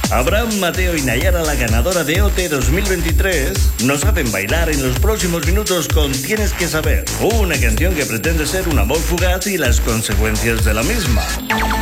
Abraham, Mateo y Nayara, la ganadora de OT 2023, nos hacen bailar en los próximos minutos con Tienes que saber, una canción que pretende ser un amor fugaz y las consecuencias de la misma.